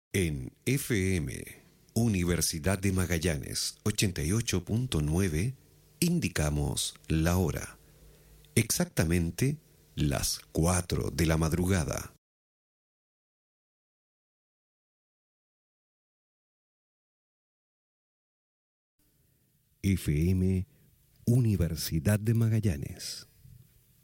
En FM, Universidad de Magallanes 88.9, indicamos la hora. Exactamente las 4 de la madrugada. FM, Universidad de Magallanes.